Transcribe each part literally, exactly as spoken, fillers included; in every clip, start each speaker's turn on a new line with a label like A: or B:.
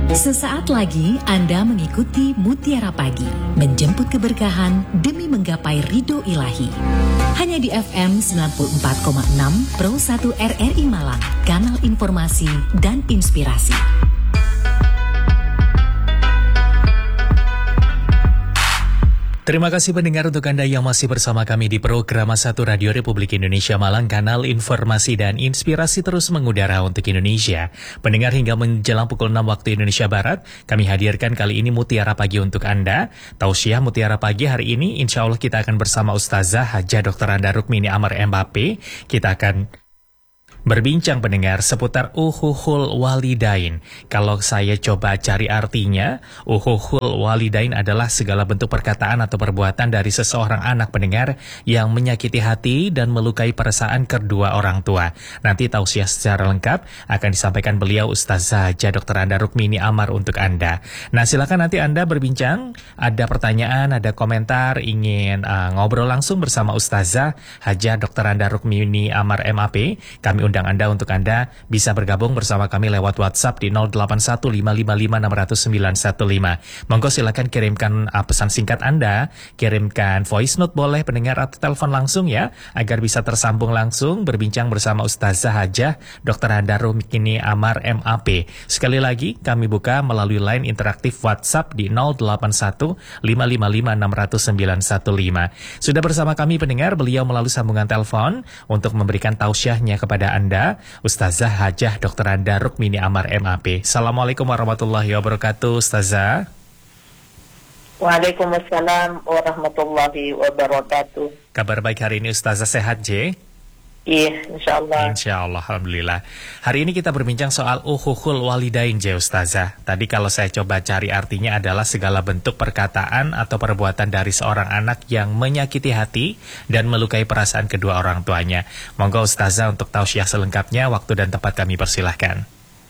A: Sesaat lagi Anda mengikuti Mutiara Pagi, menjemput keberkahan demi menggapai ridho ilahi. Hanya di F M sembilan puluh empat koma enam Pro satu R R I Malang, kanal informasi dan inspirasi.
B: Terima kasih pendengar untuk Anda yang masih bersama kami di program satu Radio Republik Indonesia Malang, kanal informasi dan inspirasi terus mengudara untuk Indonesia. Pendengar, hingga menjelang pukul enam waktu Indonesia Barat, kami hadirkan kali ini Mutiara Pagi untuk Anda. Tausiah Mutiara Pagi hari ini, insya Allah kita akan bersama Ustazah Hajah doktor Anda Rukmini Amar M A P. Kita akan berbincang pendengar seputar uhuhul walidain. Kalau saya coba cari artinya, uhuhul walidain adalah segala bentuk perkataan atau perbuatan dari seseorang anak pendengar yang menyakiti hati dan melukai perasaan kedua orang tua. Nanti tausiah secara lengkap akan disampaikan beliau Ustazah Hajah doktor Anda Rukmini Amar untuk Anda. Nah, silakan nanti Anda berbincang, ada pertanyaan, ada komentar, ingin uh, ngobrol langsung bersama Ustazah Hajah doktor Anda Rukmini Amar M A P. Kami undang Anda untuk Anda bisa bergabung bersama kami lewat WhatsApp di nol delapan satu lima lima lima enam nol nol sembilan satu lima. Monggo silakan kirimkan uh, pesan singkat Anda, kirimkan voice note boleh pendengar, atau telepon langsung ya, agar bisa tersambung langsung berbincang bersama Ustazah Hajah doktor Anda Rukmini Amar M A P. Sekali lagi kami buka melalui line interaktif WhatsApp di nol delapan satu lima lima lima enam nol nol sembilan satu lima. Sudah bersama kami pendengar, beliau melalui sambungan telepon untuk memberikan tausiahnya kepada Anda, Ustazah Hajah doktor Anda Rukmini Amar M A P. Assalamualaikum warahmatullahi wabarakatuh, Ustazah.
C: Waalaikumsalam warahmatullahi wabarakatuh.
B: Kabar baik hari ini Ustazah, sehat J?
C: Iya, insya Allah.
B: Insya Allah, alhamdulillah. Hari ini kita berbincang soal uhuhul walidain J, Ustazah. Tadi kalau saya coba cari artinya adalah segala bentuk perkataan atau perbuatan dari seorang anak yang menyakiti hati dan melukai perasaan kedua orang tuanya. Monggo Ustazah untuk tausiah selengkapnya, waktu dan tempat kami persilahkan.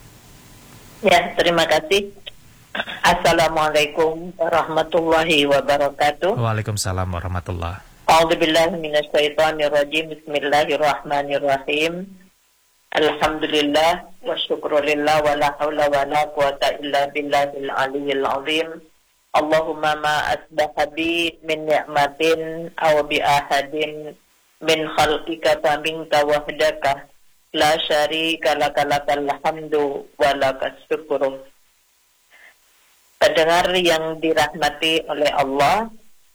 C: Ya, terima kasih. Assalamualaikum warahmatullahi wabarakatuh.
B: Waalaikumsalam warahmatullahi.
C: A'udzubillahi minasyaitonirrajim. Bismillahirrahmanirrahim. Alhamdulillah wa syukrulillah wa la haula wa la quwata illa billahil aliyyil azim. Allahumma ma asbaha bi min ni'matin aw bi ahadin min khalqika fa minka wahdaka la syarika laka lakal hamdu wa lakas syukru. Pendengar yang dirahmati oleh Allah,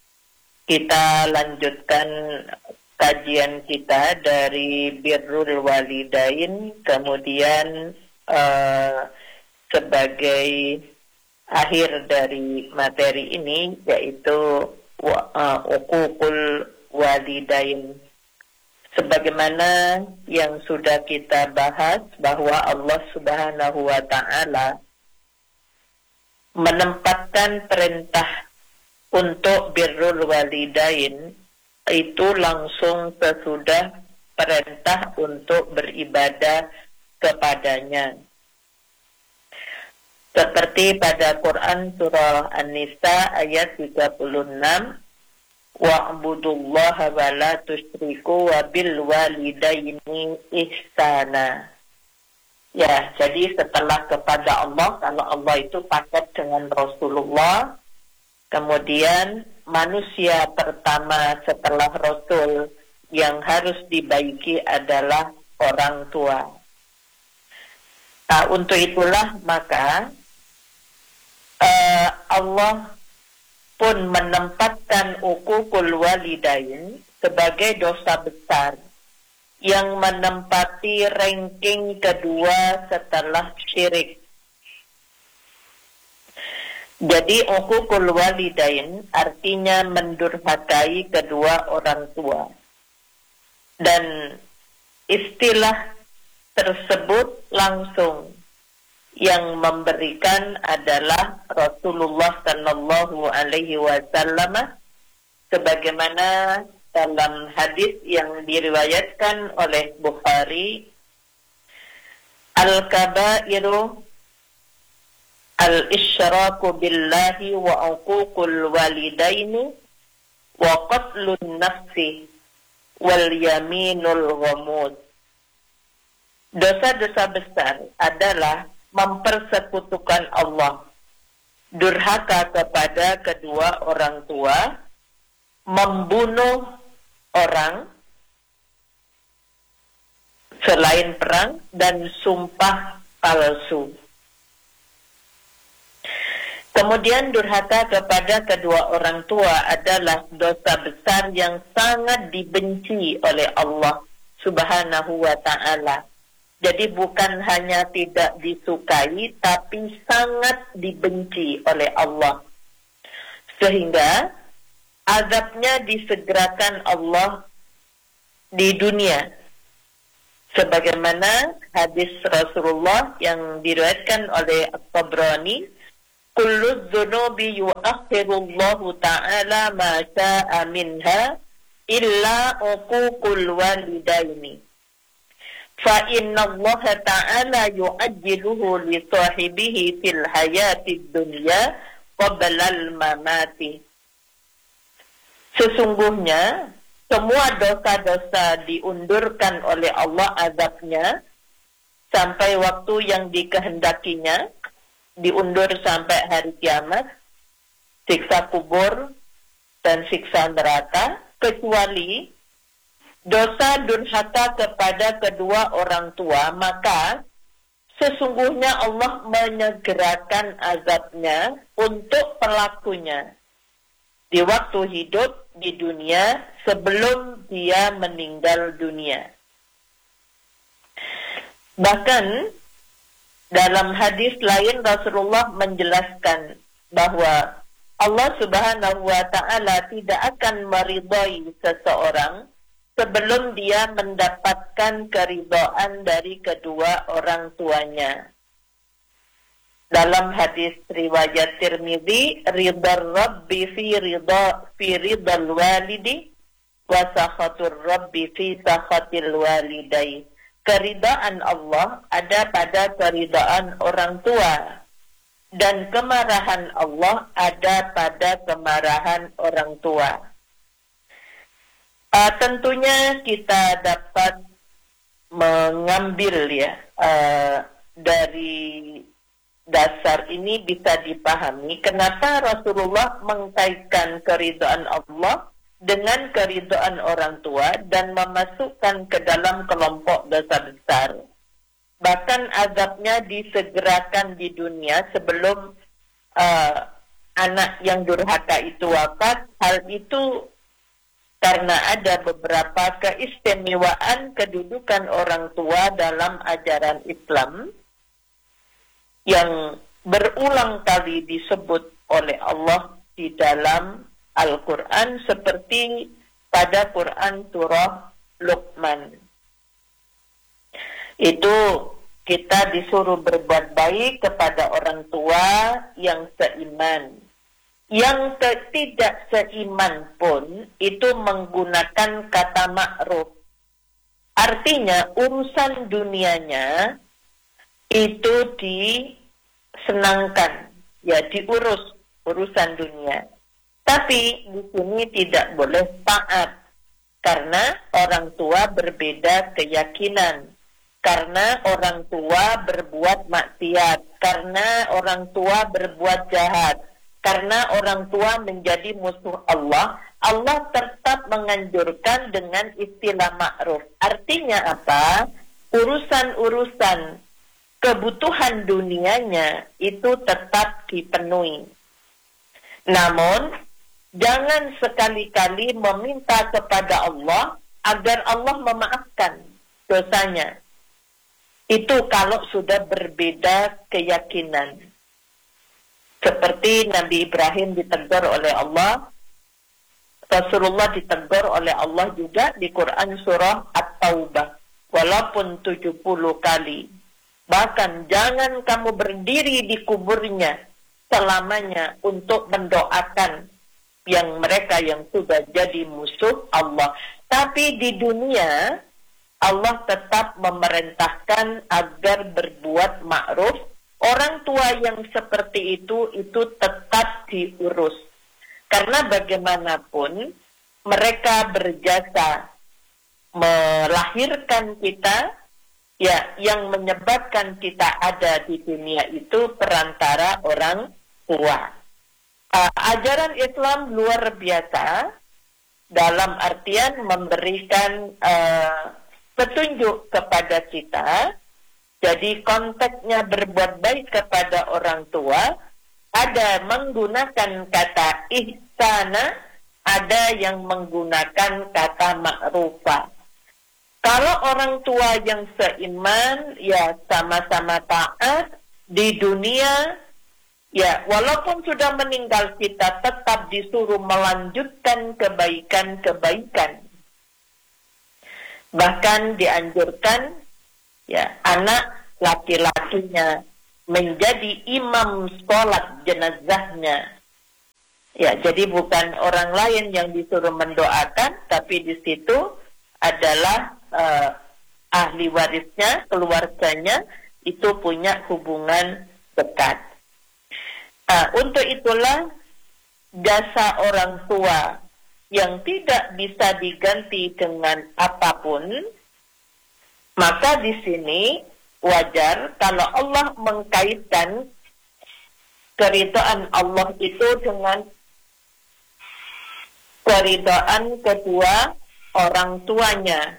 C: kita lanjutkan kajian kita dari birrul walidain, kemudian uh, sebagai akhir dari materi ini yaitu uh, uququl walidain. Sebagaimana yang sudah kita bahas bahwa Allah Subhanahu wa taala menempatkan perintah untuk birrul walidain itu langsung sesudah perintah untuk beribadah kepadanya. Seperti pada Quran surah An-Nisa ayat tiga puluh enam, wa'budullaha wa la tusyriku wa bil walidaini ihsana. Ya, jadi setelah kepada Allah, kalau Allah itu paket dengan Rasulullah, kemudian manusia pertama setelah Rasul yang harus dibaiki adalah orang tua. Nah, untuk itulah maka uh, Allah pun menempatkan uququl walidain sebagai dosa besar yang menempati ranking kedua setelah syirik. Jadi uququl walidain artinya mendurhakai kedua orang tua. Dan istilah tersebut langsung yang memberikan adalah Rasulullah sallallahu alaihi wasallam, sebagaimana dalam hadis yang diriwayatkan oleh Bukhari, al-kabairu al-isyraku billahi wa uququl walidaini wa qatlun nafsi wal yaminul ghamud. Dosa-dosa besar adalah mempersekutukan Allah, durhaka kepada kedua orang tua, membunuh orang selain perang, dan sumpah palsu. Kemudian durhaka kepada kedua orang tua adalah dosa besar yang sangat dibenci oleh Allah Subhanahu wa ta'ala. Jadi bukan hanya tidak disukai, tapi sangat dibenci oleh Allah. Sehingga azabnya disegerakan Allah di dunia. Sebagaimana hadis Rasulullah yang diriwayatkan oleh At-Tabrani, kullu dzunubi yu'akhirullahu ta'ala ma sya'a minha illa uququl walidaini. Fa inna Allah ta'ala yu'ajjiluhu li sahibihi fil hayatid dunya qabla al-mamati. Sesungguhnya semua dosa-dosa diundurkan oleh Allah azabnya sampai waktu yang dikehendakinya, diundur sampai hari kiamat, siksa kubur dan siksa neraka, kecuali dosa durhaka kepada kedua orang tua, maka sesungguhnya Allah menyegerakan azabnya untuk pelakunya di waktu hidup di dunia sebelum dia meninggal dunia. Bahkan dalam hadis lain Rasulullah menjelaskan bahwa Allah Subhanahu wa ta'ala tidak akan meridhai seseorang sebelum dia mendapatkan keridhaan dari kedua orang tuanya. Dalam hadis riwayat Tirmidzi, ridhar rabbi fi ridha fi ridhal walidi wa sakhatur rabbi fi sakhatil walidai. Keridaan Allah ada pada keridaan orang tua, dan kemarahan Allah ada pada kemarahan orang tua. Uh, tentunya kita dapat mengambil ya uh, dari dasar ini bisa dipahami kenapa Rasulullah mengkaitkan keridhaan Allah dengan keridhaan orang tua dan memasukkan ke dalam kelompok dosa besar. Bahkan azabnya disegerakan di dunia sebelum uh, anak yang durhaka itu wafat. Hal itu karena ada beberapa keistimewaan kedudukan orang tua dalam ajaran Islam yang berulang kali disebut oleh Allah di dalam Al-Quran, seperti pada Quran surah Luqman. Itu kita disuruh berbuat baik kepada orang tua yang seiman. Yang tidak seiman pun itu menggunakan kata ma'ruf. Artinya urusan dunianya itu disenangkan, ya diurus urusan dunia. Tapi di sini tidak boleh taat, karena orang tua berbeda keyakinan, karena orang tua berbuat maksiat, karena orang tua berbuat jahat, karena orang tua menjadi musuh Allah. Allah tetap menganjurkan dengan istilah ma'ruf. Artinya apa? Urusan-urusan kebutuhan dunianya itu tetap dipenuhi. Namun jangan sekali-kali meminta kepada Allah agar Allah memaafkan dosanya. Itu kalau sudah berbeda keyakinan. Seperti Nabi Ibrahim ditegur oleh Allah, Rasulullah ditegur oleh Allah juga di Quran surah At-Taubah, walaupun tujuh puluh kali. Bahkan jangan kamu berdiri di kuburnya selamanya untuk mendoakan yang mereka yang sudah jadi musuh Allah. Tapi di dunia Allah tetap memerintahkan agar berbuat ma'ruf. Orang tua yang seperti itu itu tetap diurus. Karena bagaimanapun mereka berjasa melahirkan kita, ya yang menyebabkan kita ada di dunia itu perantara orang tua. Uh, ajaran Islam luar biasa dalam artian memberikan uh, petunjuk kepada kita. Jadi konteksnya berbuat baik kepada orang tua, ada menggunakan kata ihsana, ada yang menggunakan kata ma'rufah. Kalau orang tua yang seiman, ya sama-sama taat di dunia, ya walaupun sudah meninggal kita tetap disuruh melanjutkan kebaikan-kebaikan. Bahkan dianjurkan ya anak laki-lakinya menjadi imam sholat jenazahnya. Ya, jadi bukan orang lain yang disuruh mendoakan, tapi di situ adalah uh, ahli warisnya, keluarganya itu punya hubungan dekat. Uh, untuk itulah jasa orang tua yang tidak bisa diganti dengan apapun, maka di sini wajar kalau Allah mengkaitkan keridhaan Allah itu dengan keridhaan kedua orang tuanya.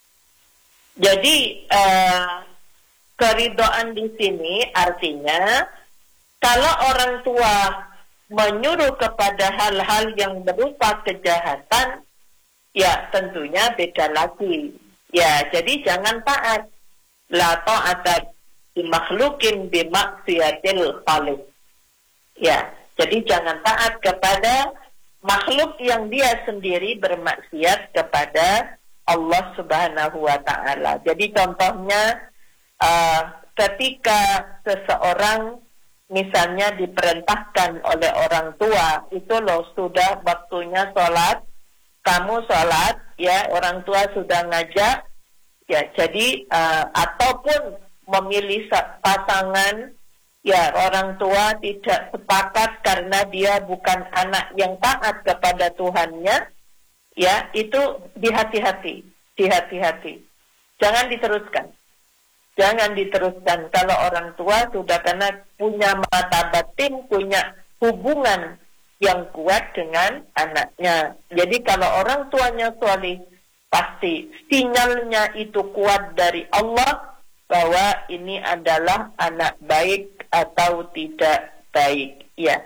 C: Jadi uh, keridhaan di sini artinya kalau orang tua menyuruh kepada hal-hal yang berupa kejahatan, ya tentunya beda lagi. Ya, jadi jangan taat. La ta'ata bi makhlukin bi maksiatil khaliq. Ya, jadi jangan taat kepada makhluk yang dia sendiri bermaksiat kepada Allah Subhanahu wa taala. Jadi contohnya uh, ketika seseorang misalnya diperintahkan oleh orang tua, itu loh sudah waktunya sholat, kamu sholat, ya orang tua sudah ngajak, ya jadi uh, ataupun memilih pasangan, ya orang tua tidak sepakat karena dia bukan anak yang taat kepada Tuhannya, ya itu dihati-hati, dihati-hati, jangan diteruskan. Jangan diteruskan kalau orang tua sudah karena punya mata batin, punya hubungan yang kuat dengan anaknya. Jadi kalau orang tuanya soleh, pasti sinyalnya itu kuat dari Allah bahwa ini adalah anak baik atau tidak baik. Ya.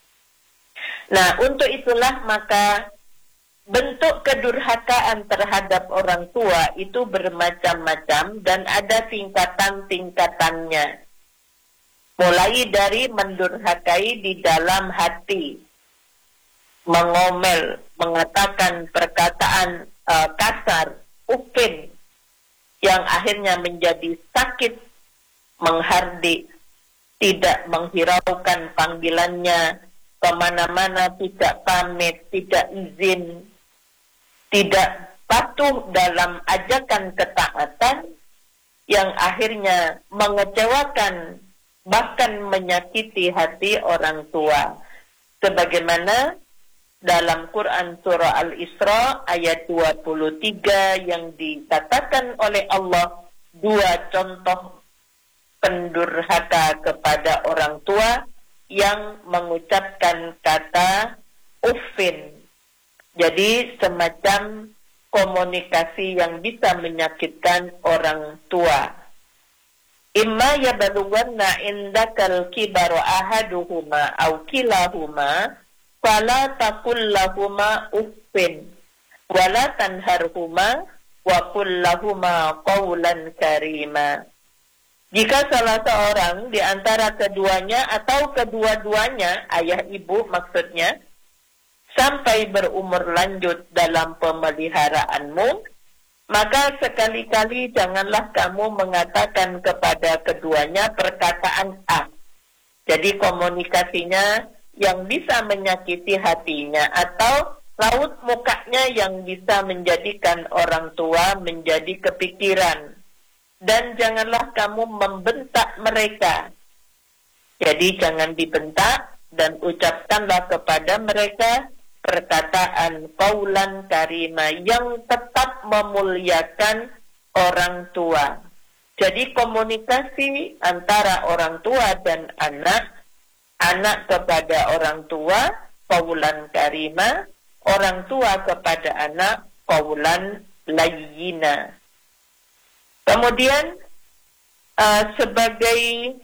C: Nah, untuk itulah maka bentuk kedurhakaan terhadap orang tua itu bermacam-macam dan ada tingkatan-tingkatannya. Mulai dari mendurhakai di dalam hati, mengomel, mengatakan perkataan uh, kasar, ufin, yang akhirnya menjadi sakit, menghardik, tidak menghiraukan panggilannya, kemana-mana tidak pamit, tidak izin, tidak patuh dalam ajakan ketaatan yang akhirnya mengecewakan bahkan menyakiti hati orang tua. Sebagaimana dalam Quran surah Al-Isra ayat dua puluh tiga yang dikatakan oleh Allah dua contoh pendurhaka kepada orang tua yang mengucapkan kata uffin. Jadi semacam komunikasi yang bisa menyakitkan orang tua. Imma yablughanna indakal kibaru ahaduhuma aw kilahuma fala taqul lahuma uffin wala tanharhuma wa qul lahuma qawlan karima. Jika salah seorang di antara keduanya atau kedua-duanya, ayah ibu maksudnya, sampai berumur lanjut dalam pemeliharaanmu, maka sekali-kali janganlah kamu mengatakan kepada keduanya perkataan A. Jadi komunikasinya yang bisa menyakiti hatinya atau raut mukanya yang bisa menjadikan orang tua menjadi kepikiran. Dan janganlah kamu membentak mereka. Jadi jangan dibentak dan ucapkanlah kepada mereka perkataan qaulan karima yang tetap memuliakan orang tua. Jadi komunikasi antara orang tua dan anak, anak kepada orang tua, qaulan karima, orang tua kepada anak, qaulan layyina. Kemudian uh, sebagai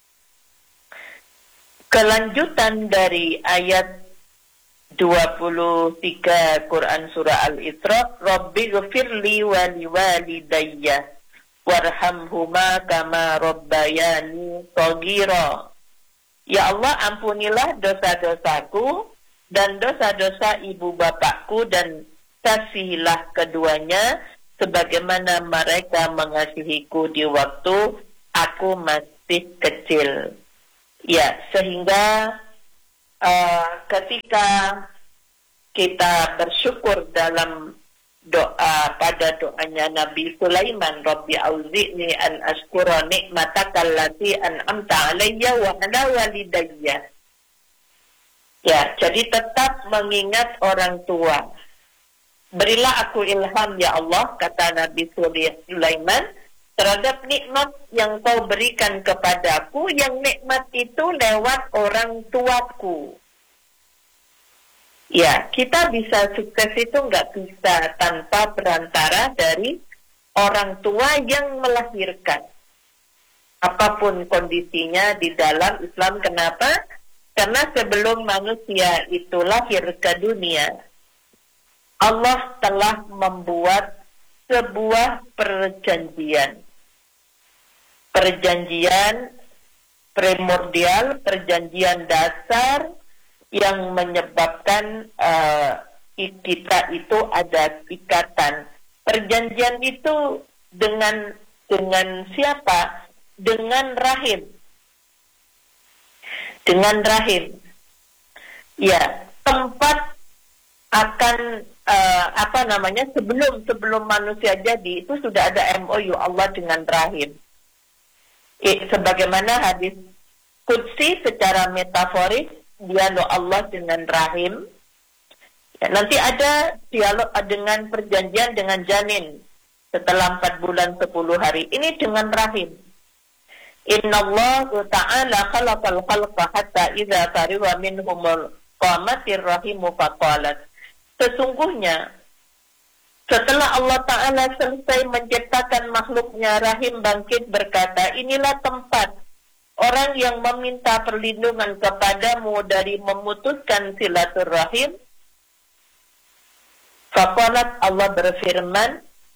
C: kelanjutan dari ayat dua puluh tiga Quran Surah Al-Isra, Rabbi ghafirli wa liwalidayya warhamhuma kama rabbayani shaghira. Ya Allah, ampunilah dosa-dosaku dan dosa-dosa ibu bapakku, dan kasihilah keduanya sebagaimana mereka mengasihiku di waktu aku masih kecil. Ya, sehingga uh, ketika kita bersyukur dalam doa, pada doanya Nabi Sulaiman, Rabbi auzi'ni an ashkura ni'mataka allati an'amta alayya wa ala walidayya. Ya, jadi tetap mengingat orang tua. Berilah aku ilham ya Allah, kata Nabi Sulaiman, terhadap nikmat yang kau berikan kepadaku, yang nikmat itu lewat orang tuaku. Ya, kita bisa sukses itu nggak bisa tanpa perantara dari orang tua yang melahirkan. Apapun kondisinya di dalam Islam, kenapa? Karena sebelum manusia itu lahir ke dunia, Allah telah membuat sebuah perjanjian. Perjanjian primordial, perjanjian dasar yang menyebabkan uh, kita itu ada ikatan. Perjanjian itu dengan dengan siapa? Dengan rahim. Dengan rahim. Ya, tempat akan uh, apa namanya sebelum sebelum manusia jadi itu sudah ada M O U Allah dengan rahim. I, sebagaimana hadis qudsi secara metaforis, dialog Allah dengan rahim. Ya, nanti ada dialog dengan perjanjian dengan janin setelah empat bulan sepuluh hari. Ini dengan rahim. Innallaha ta'ala khalaqal khalqa hatta idza fariwa minhumul qamatir rahimu faqalat. Sesungguhnya setelah Allah Ta'ala selesai menciptakan makhluknya, rahim bangkit berkata, inilah tempat orang yang meminta perlindungan kepadamu dari memutuskan silaturahim. Faqalat, Allah berfirman,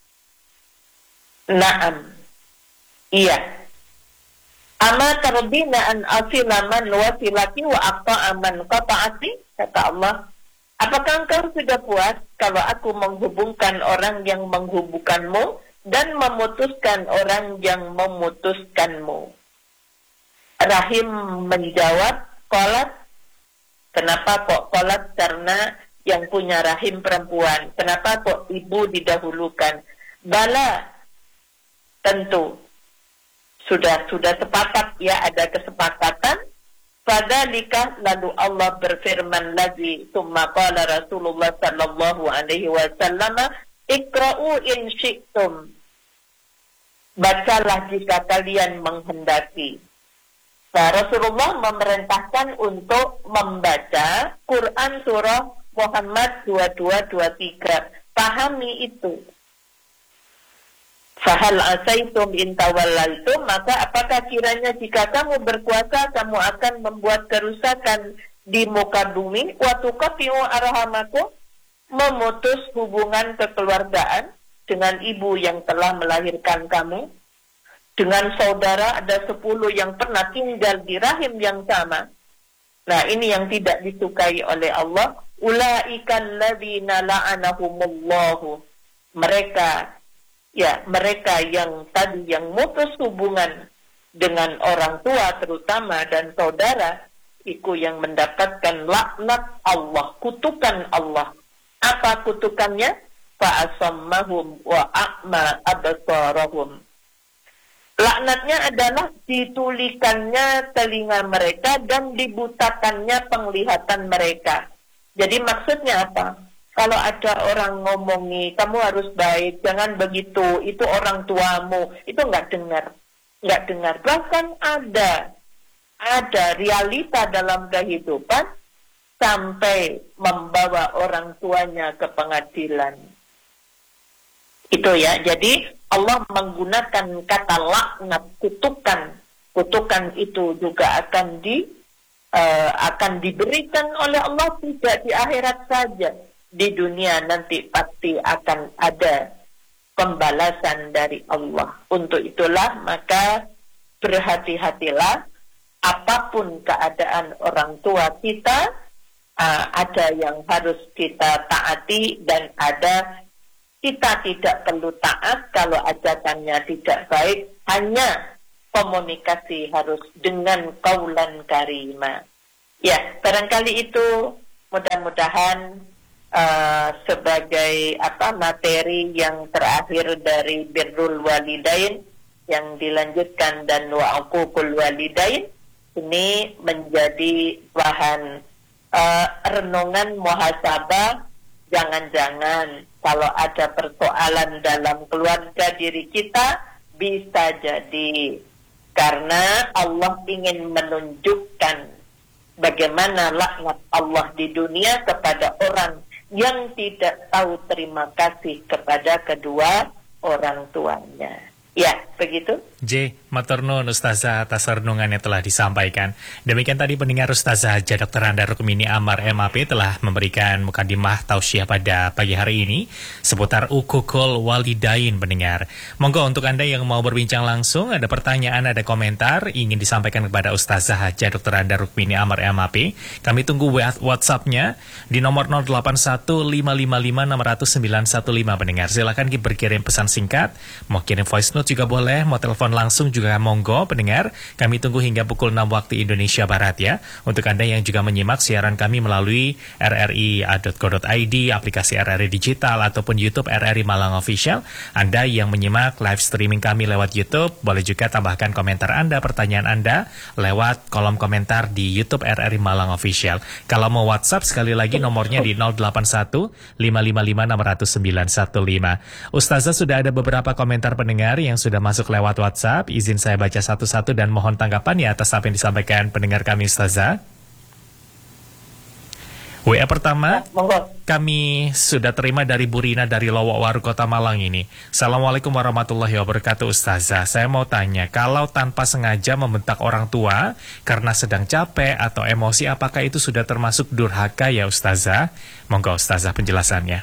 C: na'am, iya. Ama tarbina an asilaman wasilati wa aqta'aman qata'ati, kata Allah. Apakah engkau sudah puas kalau aku menghubungkan orang yang menghubungkanmu dan memutuskan orang yang memutuskanmu? Rahim menjawab, qalat. Kenapa kok qalat? Karena yang punya rahim perempuan. Kenapa kok ibu didahulukan? Bala, tentu. Sudah sudah sepakat ya, ada kesepakatan. Fadzalika, lalu Allah berfirman lagi, summa qala Rasulullah sallallahu alaihi wasallam, iqra'u in syi'tum. Bacalah jika kalian menghendaki. Nah, Rasulullah memerintahkan untuk membaca Quran surah Muhammad dua puluh dua dua puluh tiga. Pahami itu. Fahal asaitum in tawallaitum, maka apakah kiranya jika kamu berkuasa kamu akan membuat kerusakan di muka bumi, wa tuqatti'u arhamakum, memutus hubungan kekeluargaan dengan ibu yang telah melahirkan kamu, dengan saudara ada sepuluh yang pernah tinggal di rahim yang sama. Nah, ini yang tidak disukai oleh Allah. Ulaikal ladzina la'anahumullahu. Mereka Ya, mereka yang tadi yang mutus hubungan dengan orang tua terutama dan saudara, itu yang mendapatkan laknat Allah, kutukan Allah. Apa kutukannya? Fa'asammahum wa a'ma absarahum. Laknatnya adalah ditulikannya telinga mereka dan dibutakannya penglihatan mereka. Jadi maksudnya apa? kalau ada orang ngomongi, kamu harus baik, jangan begitu, itu orang tuamu, itu nggak dengar. Nggak dengar. Bahkan ada, ada realita dalam kehidupan sampai membawa orang tuanya ke pengadilan. Itu ya, jadi Allah menggunakan kata laknat, kutukan. Kutukan itu juga akan di uh, akan diberikan oleh Allah, tidak di akhirat saja. Di dunia nanti pasti akan ada pembalasan dari Allah. Untuk itulah maka berhati-hatilah, apapun keadaan orang tua kita, uh, ada yang harus kita taati dan ada kita tidak perlu taat kalau ajakannya tidak baik, hanya komunikasi harus dengan qaulan karima. Ya, barangkali itu mudah-mudahan uh, sebagai apa materi yang terakhir dari birrul walidain yang dilanjutkan dan wa uququl walidain ini menjadi bahan uh, renungan muhasabah. Jangan-jangan kalau ada persoalan dalam keluarga diri kita, bisa jadi karena Allah ingin menunjukkan bagaimana laknat Allah di dunia kepada orang yang tidak tahu terima kasih kepada kedua orang tuanya. Ya, begitu.
B: J. Matur nuwun Ustazah atas renungan yang telah disampaikan. Demikian tadi pendengar Ustazah Haja Doktor Anda Rukmini Ammar M A P telah memberikan mukadimah tausiah pada pagi hari ini seputar uququl walidain pendengar. Monggo untuk Anda yang mau berbincang langsung, ada pertanyaan, ada komentar ingin disampaikan kepada Ustazah Haja Doktor Anda Rukmini Ammar M A P, kami tunggu WhatsApp-nya di nomor nol delapan satu lima lima lima enam nol nol sembilan satu lima pendengar. Silakan berkirim pesan singkat, mau kirim voice note juga boleh, mau telepon langsung juga monggo pendengar. Kami tunggu hingga pukul enam waktu Indonesia Barat ya. Untuk Anda yang juga menyimak siaran kami melalui r r i dot co dot i d, aplikasi R R I Digital ataupun YouTube R R I Malang Official. Anda yang menyimak live streaming kami lewat YouTube, boleh juga tambahkan komentar Anda, pertanyaan Anda lewat kolom komentar di YouTube R R I Malang Official. Kalau mau WhatsApp sekali lagi nomornya di nol delapan satu lima lima lima enam nol nol sembilan satu lima. Ustazah, sudah ada beberapa komentar pendengar yang sudah masuk lewat WhatsApp. Izin saya baca satu-satu dan mohon tanggapan ya atas apa yang disampaikan pendengar kami, Ustazah. W A pertama kami sudah terima dari Bu Rina dari Lowokwaru Kota Malang ini. Assalamualaikum warahmatullahi wabarakatuh Ustazah. Saya mau tanya, kalau tanpa sengaja membentak orang tua karena sedang capek atau emosi, apakah itu sudah termasuk durhaka ya Ustazah? Monggo Ustazah penjelasannya.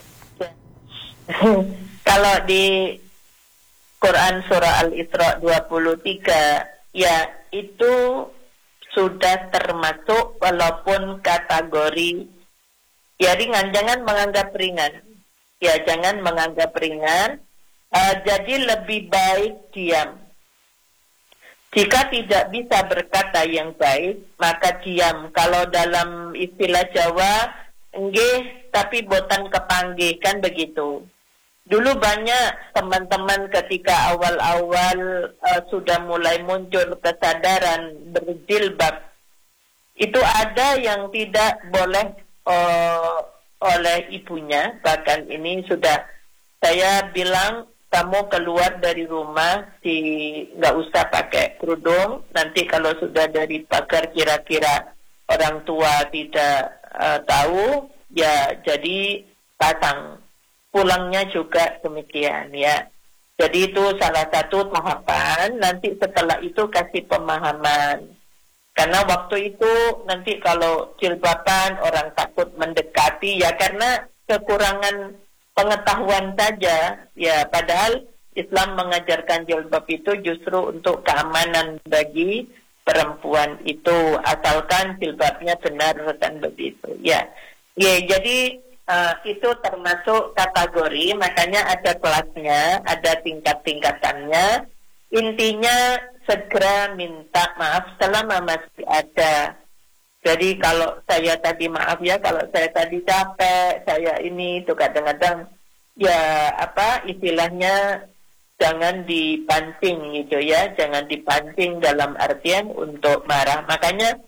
C: Kalau di Quran Surah Al-Isra dua puluh tiga, ya itu sudah termasuk walaupun kategori ya ringan, jangan menganggap ringan. Ya jangan menganggap ringan, uh, jadi lebih baik diam. Jika tidak bisa berkata yang baik, maka diam. Kalau dalam istilah Jawa, nggih tapi botan kepanggih, kan begitu. Dulu banyak teman-teman ketika awal-awal uh, sudah mulai muncul kesadaran berjilbab, itu ada yang tidak boleh uh, oleh ibunya. Bahkan ini sudah saya bilang, kamu keluar dari rumah di nggak usah pakai kerudung. Nanti kalau sudah dari pagar kira-kira orang tua tidak uh, tahu, ya jadi pasang. Pulangnya juga demikian ya. Jadi itu salah satu tahapan. Nanti setelah itu kasih pemahaman. Karena waktu itu nanti kalau jilbaban orang takut mendekati ya karena kekurangan pengetahuan saja. Ya padahal Islam mengajarkan jilbab itu justru untuk keamanan bagi perempuan itu, asalkan jilbabnya benar kan begitu. Ya, ya jadi Uh, itu termasuk kategori, makanya ada kelasnya, ada tingkat-tingkatannya. Intinya segera minta maaf selama masih ada. Jadi kalau saya tadi maaf ya, kalau saya tadi capek, saya ini itu kadang-kadang ya apa istilahnya jangan dipancing gitu ya, jangan dipancing dalam artian untuk marah. Makanya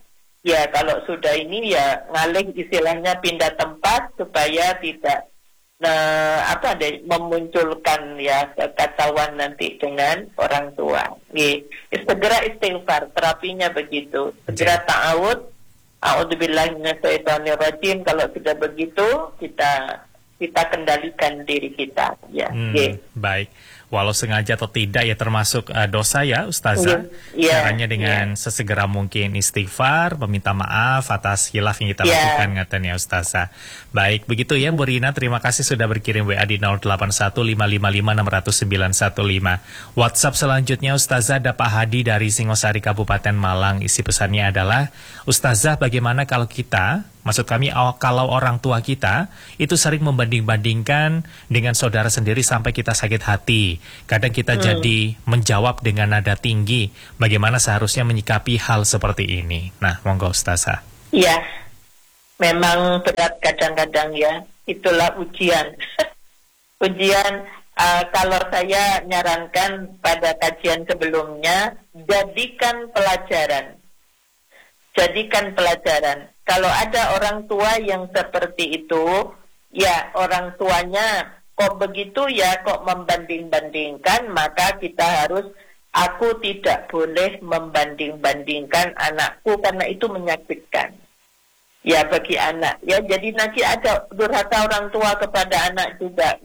C: Ya kalau sudah ini ya ngalih istilahnya pindah tempat supaya tidak nah, apa deh memunculkan ya kekacauan nanti dengan orang tua. Nggih, segera istighfar, terapinya begitu. Segera ta'awud, a'udzubillahi minasyaitonirrajim. Kalau sudah begitu kita kita kendalikan diri kita ya.
B: Hmm,
C: okay.
B: Baik. Walau sengaja atau tidak ya termasuk uh, dosa ya Ustazah.
C: Yeah.
B: Caranya dengan yeah. sesegera mungkin istighfar, meminta maaf atas khilaf yang kita yeah. lakukan ngaten ya Ustazah. Baik, begitu ya Bu Rina, terima kasih sudah berkirim W A di nol delapan satu lima lima lima enam nol sembilan satu lima. WhatsApp selanjutnya Ustazah ada Pak Hadi dari Singosari Kabupaten Malang. Isi pesannya adalah, Ustazah bagaimana kalau kita, maksud kami kalau orang tua kita itu sering membanding-bandingkan dengan saudara sendiri sampai kita sakit hati. Kadang kita hmm. jadi menjawab dengan nada tinggi. Bagaimana seharusnya menyikapi hal seperti ini? Nah, monggo Ustazah.
C: Iya, memang berat kadang-kadang ya. Itulah ujian. Ujian, uh, kalau saya nyarankan pada kajian sebelumnya, jadikan pelajaran. Jadikan pelajaran. Kalau ada orang tua yang seperti itu, ya orang tuanya kok begitu ya, kok membanding-bandingkan, maka kita harus, aku tidak boleh membanding-bandingkan anakku karena itu menyakitkan. Ya bagi anak, ya jadi nanti ada durhaka orang tua kepada anak juga.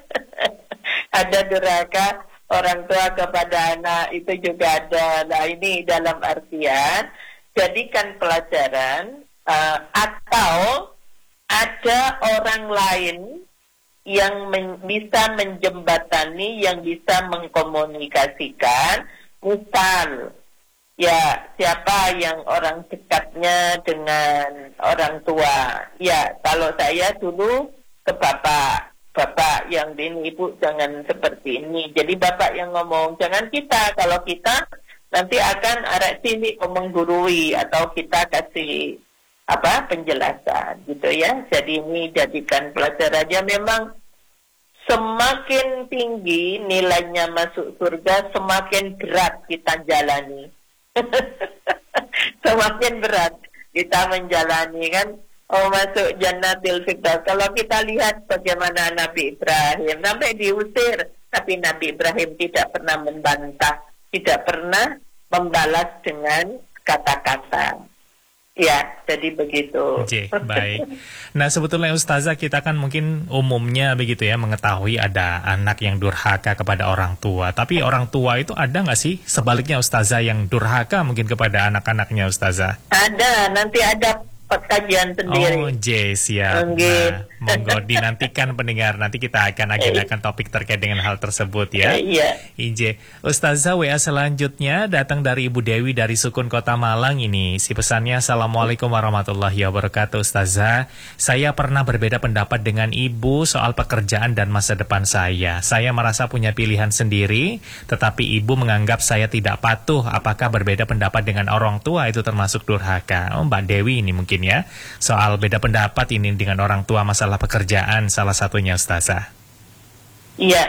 C: Ada durhaka orang tua kepada anak, itu juga ada. Nah ini dalam artian, jadikan pelajaran, uh, atau ada orang lain yang men- bisa menjembatani, yang bisa mengkomunikasikan. Misal, ya siapa yang orang dekatnya dengan orang tua. Ya kalau saya dulu ke bapak, bapak yang ini, ibu jangan seperti ini. Jadi bapak yang ngomong, jangan kita. Kalau kita nanti akan arek sini menggurui atau kita kasih apa penjelasan gitu ya. Jadi ini jadikan pelajarannya, memang semakin tinggi nilainya masuk surga, semakin berat kita jalani. Semakin berat kita menjalani kan. Oh masuk Jannatil Firdaus. Kalau kita lihat bagaimana Nabi Ibrahim sampai diusir, tapi Nabi Ibrahim tidak pernah membantah, tidak pernah membalas dengan kata-kata. Ya, jadi begitu.
B: Oke, baik. Nah, sebetulnya Ustazah, kita kan mungkin umumnya begitu ya, mengetahui ada anak yang durhaka kepada orang tua. Tapi orang tua itu ada nggak sih sebaliknya Ustazah yang durhaka mungkin kepada anak-anaknya Ustazah?
C: Ada, nanti ada kajian sendiri.
B: Oh, J, siap. Nah, monggo dinantikan pendengar. Nanti kita akan agendakan topik terkait dengan hal tersebut ya.
C: Iya.
B: Ij. Ustazah, W A selanjutnya datang dari Ibu Dewi dari Sukun Kota Malang ini. Si pesannya, Assalamualaikum warahmatullahi wabarakatuh Ustazah. Saya pernah berbeda pendapat dengan Ibu soal pekerjaan dan masa depan saya. Saya merasa punya pilihan sendiri, tetapi Ibu menganggap saya tidak patuh. Apakah berbeda pendapat dengan orang tua itu termasuk durhaka? Oh, Mbak Dewi ini mungkin ya, soal beda pendapat ini dengan orang tua masalah pekerjaan salah satunya Ustazah.
C: Iya,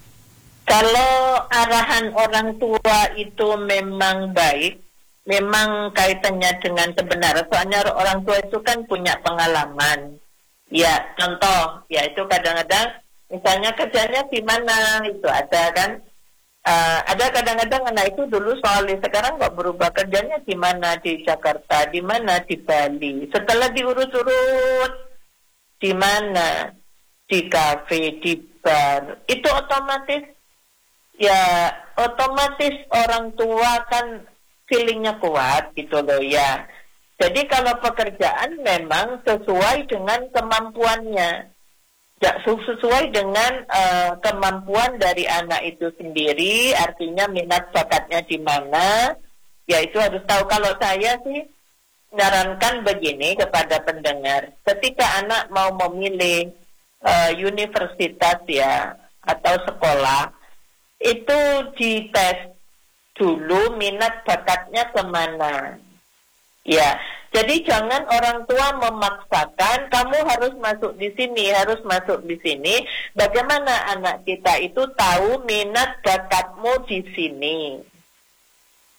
C: kalau arahan orang tua itu memang baik, memang kaitannya dengan kebenaran. Soalnya orang tua itu kan punya pengalaman. Ya, contoh, ya itu kadang-kadang misalnya kerjanya di mana, itu ada kan. Uh, ada kadang-kadang anak itu dulu soalnya sekarang kok berubah, kerjanya di mana, di Jakarta, di mana, di Bali. Setelah diurus-urus, di mana, di kafe, di bar, itu otomatis ya otomatis orang tua kan feelingnya kuat gitu loh ya. Jadi kalau pekerjaan memang sesuai dengan kemampuannya. Sesuai dengan uh, kemampuan dari anak itu sendiri, artinya minat bakatnya di mana, ya itu harus tahu. Kalau saya sih nyarankan begini kepada pendengar, ketika anak mau memilih uh, universitas ya atau sekolah, itu dites dulu minat bakatnya kemana. Ya, jadi jangan orang tua memaksakan kamu harus masuk di sini, harus masuk di sini. Bagaimana anak kita itu tahu minat bakatmu di sini?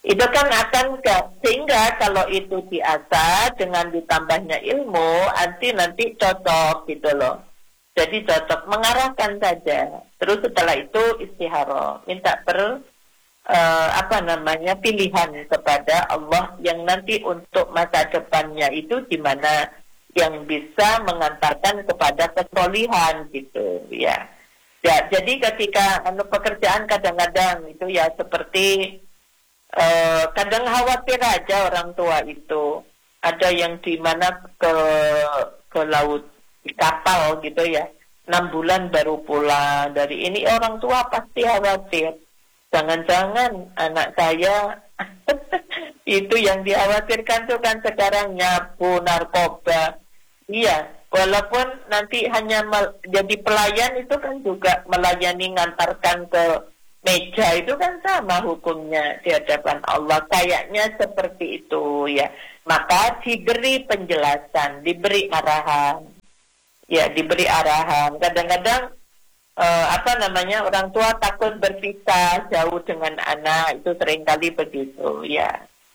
C: Itu kan akan ke, sehingga kalau itu diasah dengan ditambahnya ilmu, nanti nanti cocok gitu loh. Jadi cocok, mengarahkan saja. Terus setelah itu istikharah, minta per uh, apa namanya pilihan kepada Allah yang nanti untuk masa depannya itu gimana yang bisa mengantarkan kepada kesolihan gitu ya. Ya, jadi ketika anu pekerjaan kadang-kadang itu ya seperti Uh, kadang khawatir aja orang tua itu. Ada yang di mana ke ke laut di kapal gitu ya, enam bulan baru pulang. Dari ini orang tua pasti khawatir. Jangan-jangan anak saya itu yang dikhawatirkan tuh kan sekarang nyabu narkoba. Iya, walaupun nanti hanya mel- jadi pelayan itu kan juga melayani ngantarkan ke meja itu kan sama hukumnya di hadapan Allah, kayaknya seperti itu ya. Maka diberi penjelasan, diberi arahan, ya diberi arahan. Kadang-kadang eh, apa namanya orang tua takut berpisah jauh dengan anak, itu seringkali begitu ya.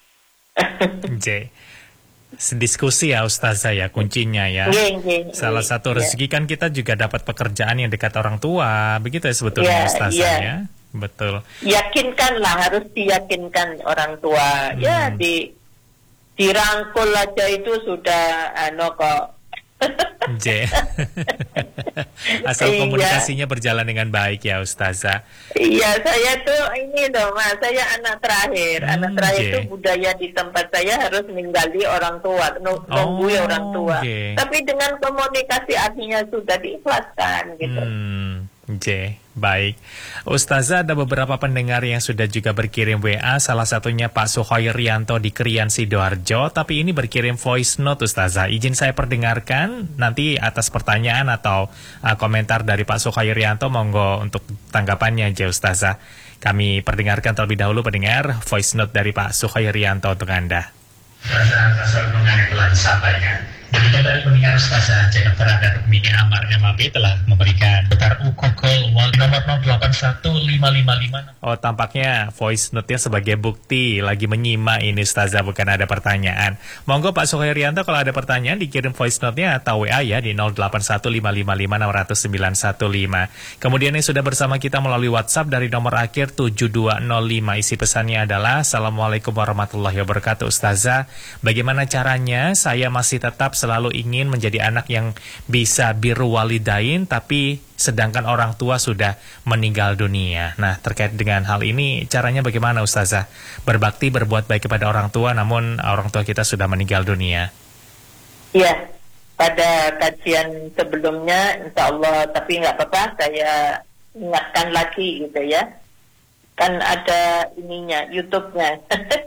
B: J. Diskusi ya Ustazah ya kuncinya ya.
C: Geng, geng,
B: Salah
C: geng,
B: satu rezeki
C: ya.
B: Kan kita juga dapat pekerjaan yang dekat orang tua, begitu ya sebetulnya
C: Ya,
B: Ustazah
C: ya.
B: ya. Betul.
C: Yakinkanlah, harus diyakinkan orang tua.
B: Hmm.
C: Ya di dirangkul aja itu sudah ano kok.
B: J. Asal
C: Iya.
B: komunikasinya berjalan dengan baik ya Ustazah.
C: Iya, saya tuh ini loh Mas, saya anak terakhir.
B: Hmm,
C: anak terakhir
B: J.
C: itu budaya di tempat saya harus ninggali orang tua, nung- nunggu
B: Oh,
C: orang tua.
B: J.
C: Tapi dengan komunikasi artinya sudah diikhlaskan gitu.
B: Hmm, J, baik. Ustazah, ada beberapa pendengar yang sudah juga berkirim W A, salah satunya Pak Suhoirianto di Krian Sidoarjo, tapi ini berkirim voice note Ustazah. Izin saya perdengarkan, nanti atas pertanyaan atau uh, komentar dari Pak Suhoirianto, monggo untuk tanggapannya J Ustazah. Kami perdengarkan terlebih dahulu pendengar, voice note dari Pak Suhoirianto untuk Anda.
D: Ustazah yang telah disampaikan. Demikian dari pendengar Ustazah Jakarta dan Mini Amar M A B telah memberikan putar uku call nomor nol delapan satu lima lima lima.
B: Oh, tampaknya voice note-nya sebagai bukti lagi menyimak ini Ustazah, bukan ada pertanyaan. Monggo Pak Suhoirianto kalau ada pertanyaan dikirim voice note-nya atau W A ya di nol delapan satu lima lima lima enam nol sembilan satu lima. Kemudian yang sudah bersama kita melalui WhatsApp dari nomor akhir tujuh dua nol lima, isi pesannya adalah Assalamualaikum warahmatullahi wabarakatuh Ustazah. Bagaimana caranya saya masih tetap selalu ingin menjadi anak yang bisa biru walidain, tapi sedangkan orang tua sudah meninggal dunia. Nah, terkait dengan hal ini, caranya bagaimana Ustazah? Berbakti, berbuat baik kepada orang tua, namun orang tua kita sudah meninggal dunia.
C: Iya, pada kajian sebelumnya, insya Allah, tapi nggak apa-apa, saya ingatkan lagi gitu ya. Kan ada ininya, YouTube-nya.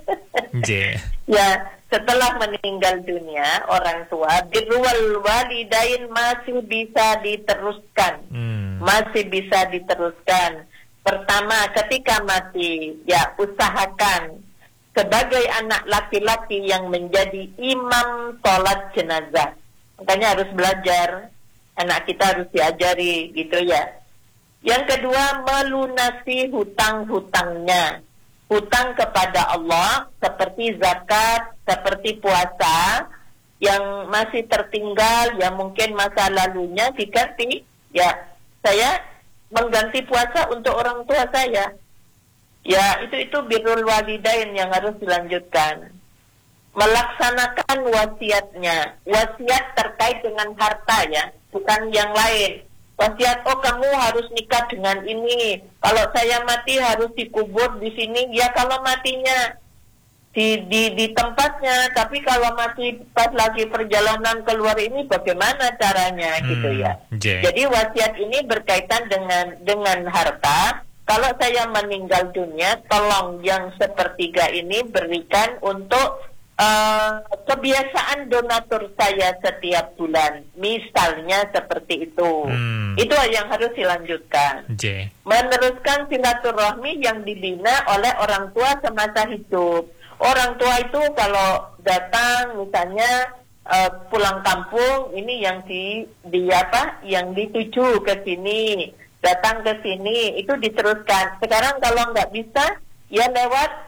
B: J.
C: Ya, setelah meninggal dunia orang tua, birrul walidain masih bisa diteruskan,
B: Hmm.
C: masih bisa diteruskan. Pertama, ketika mati, ya usahakan sebagai anak laki-laki yang menjadi imam sholat jenazah. Makanya harus belajar, anak kita harus diajari gitu ya. Yang kedua, melunasi hutang-hutangnya. Hutang kepada Allah seperti zakat, seperti puasa yang masih tertinggal, yang mungkin masa lalunya diganti. Ya, saya mengganti puasa untuk orang tua saya. Ya, itu itu birrul walidain yang harus dilanjutkan. Melaksanakan wasiatnya. Wasiat terkait dengan harta ya, bukan yang lain. Wasiat, oh kamu harus nikah dengan ini. Kalau saya mati harus dikubur di sini. Ya kalau matinya di di di tempatnya, tapi kalau mati pas lagi perjalanan keluar ini bagaimana caranya
B: Hmm,
C: gitu ya.
B: J.
C: Jadi wasiat ini berkaitan dengan dengan harta. Kalau saya meninggal dunia, tolong yang sepertiga ini berikan untuk Uh, kebiasaan donatur saya setiap bulan, misalnya seperti itu.
B: Hmm.
C: Itu yang harus dilanjutkan.
B: J.
C: Meneruskan silaturahmi yang dibina oleh orang tua semasa hidup. Orang tua itu kalau datang misalnya uh, pulang kampung, ini yang di, di apa? Yang dituju ke sini, datang ke sini, itu diteruskan. Sekarang kalau nggak bisa, ya lewat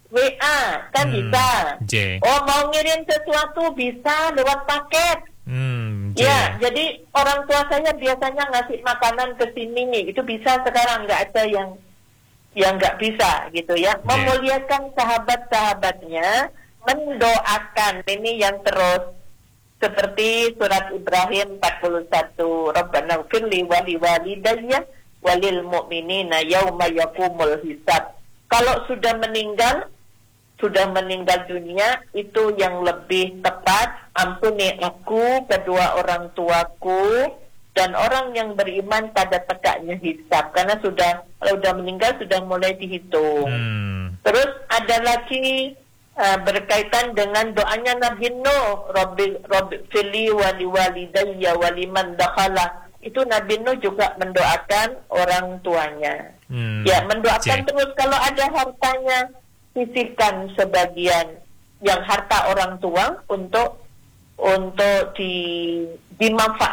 C: W A kan
B: Hmm,
C: bisa.
B: J.
C: Oh, mau ngirim sesuatu bisa lewat paket.
B: Hmm, J.
C: Ya, jadi orang tua saya biasanya ngasih makanan ke sini, itu bisa. Sekarang nggak ada yang yang nggak bisa gitu ya. Memuliakan sahabat-sahabatnya, mendoakan, ini yang terus. Seperti surat Ibrahim empat puluh satu, Rabbana firli wali walidayya walil mu'minina yauma yakumul hisab. Kalau sudah meninggal, sudah meninggal dunia, itu yang lebih tepat. Ampuni aku, kedua orang tuaku, dan orang yang beriman pada tegaknya hisab. Karena sudah, kalau sudah meninggal, sudah mulai dihitung. Hmm. Terus ada lagi uh, berkaitan dengan doanya Nabi Nuh, Rabbi, Rabbi fili wali walidayya waliman dakhala. Itu Nabi Nuh juga mendoakan orang tuanya. Hmm. Ya, mendoakan Cik. Terus kalau ada hartanya, sisihkan sebagian yang harta orang tua untuk untuk di dimanfaatkan